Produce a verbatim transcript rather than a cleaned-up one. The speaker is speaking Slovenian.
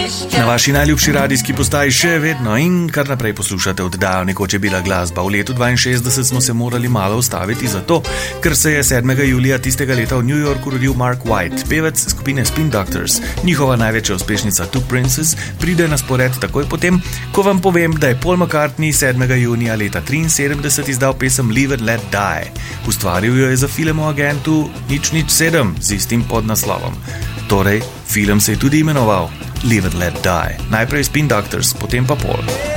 Na vaši najljubši radijski postaji še vedno in kar naprej poslušate oddajo Nekoč je bila glasba. V letu dvainšestdeset smo se morali malo ustaviti zato, ker se je sedmega julija tistega leta v New Yorku rodil Mark White, pevec skupine Spin Doctors. Njihova največja uspešnica Two Princes pride na spored takoj potem, ko vam povem, da je Paul McCartney sedmega junija leta triinsedemdeset izdal pesem Live and Let Die. Ustvaril jo je za film o agentu nič nič sedem z istim podnaslovom. Torej, film se je tudi imenoval Live and Let Die. Najprej Spin Doctors, potem pa Paul.